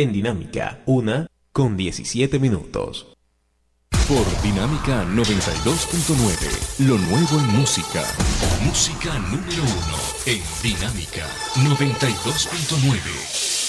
En Dinámica, 1:17. Por Dinámica 92.9, lo nuevo en música. Música número 1 en Dinámica 92.9.